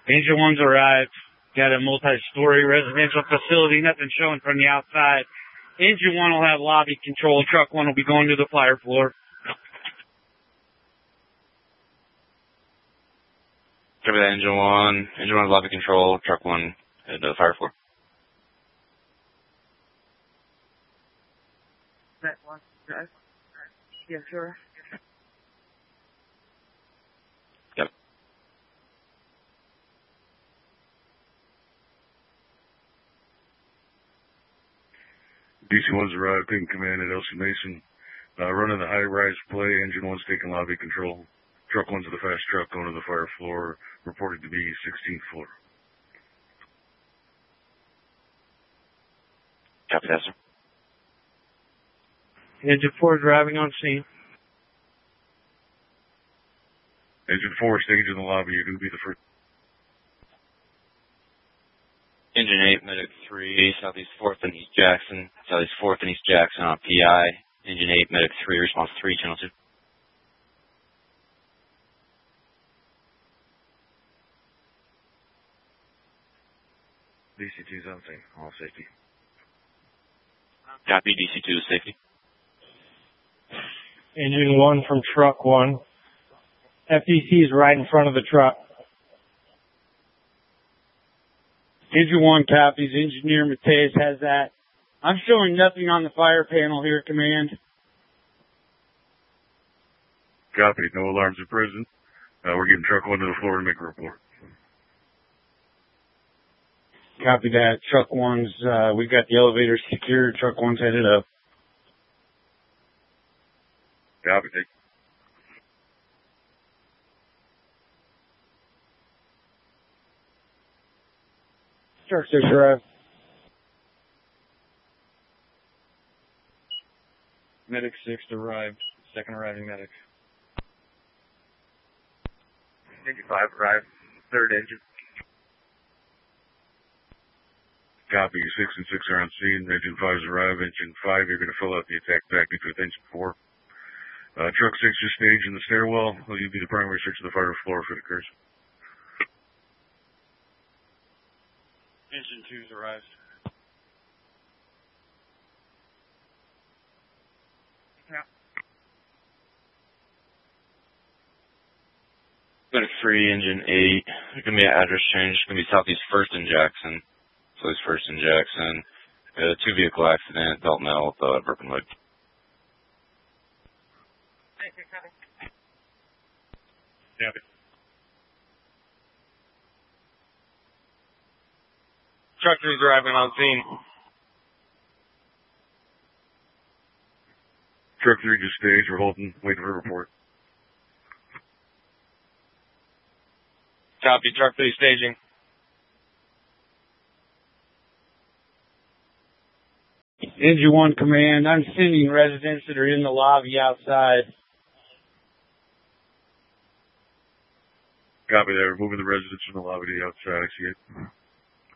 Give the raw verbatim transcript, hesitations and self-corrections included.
Engine one's arrived. Got a multi-story residential facility. Nothing showing from the outside. Engine one will have lobby control. Truck one will be going to the fire floor. Copy that, engine one. Engine one lobby control. Truck one head to the fire floor. That one. Yeah, sure. Yep. D C one's arrived, taking command at Elsie Mason. Uh, running the high-rise play. Engine one's taking lobby control. Truck one's the fast truck going to the fire floor. Reported to be sixteenth floor. Copy that, sir. Engine four is arriving on scene. Engine four, stage in the lobby. You're going to be the first. Engine eight, medic three, Southeast fourth and East Jackson. Southeast fourth and East Jackson on P I. Engine eight, medic three, response three, channel two. D C two's on scene. All safety. Copy, D C two to safety. Engine one from truck one. F D C is right in front of the truck. Engine one copies. Engineer Mateus has that. I'm showing nothing on the fire panel here, command. Copy. No alarms are present. Uh, we're getting truck one to the floor to make a report. Copy that. Truck one's, uh, we've got the elevator secured. Truck one's headed up. Copy. Take. Truck six arrived. Medic six arrived. Second arriving medic. Engine five arrived. Third engine. Copy. Six and six are on scene. Engine five's arrived. Engine five, you're going to fill out the attack package with engine four. Uh, truck six is staged in the stairwell. Will you be the primary search of the fire floor if it occurs? Engine two's arrived. Yeah. Medic three, engine eight. There's going to be an address change. It's going to be Southeast first and Jackson. Southeast first and Jackson. Uh, two vehicle accident. Belt metal with uh, broken leg. Copy. Truck three's arriving on scene. Truck three just staged. We're holding. Waiting for a report. Copy. Truck three staging. Engine one command. I'm sending residents that are in the lobby outside. Copy that. We're moving the residents from the lobby to the outside. I see it.